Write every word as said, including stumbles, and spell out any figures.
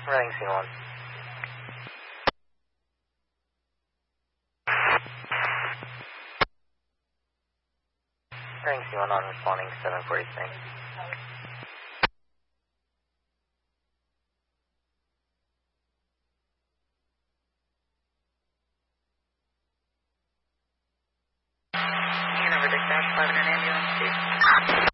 Running scene one. Running scene one on responding seven forty-three. Hanover dispatch, five in an ambulance, please.